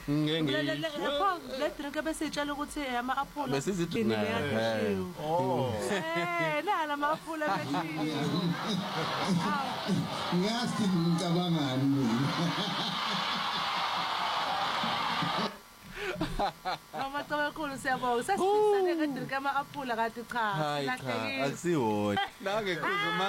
Le drink besitshela ukuthi ama-aphula besizidina nala ama-aphula beshiwe. Ngathi ngicabangani mina. Mama Tabakhulu siyabonga. Sasifisane nge-drink ama-aphula kanti cha. hayi cha akusiwona nange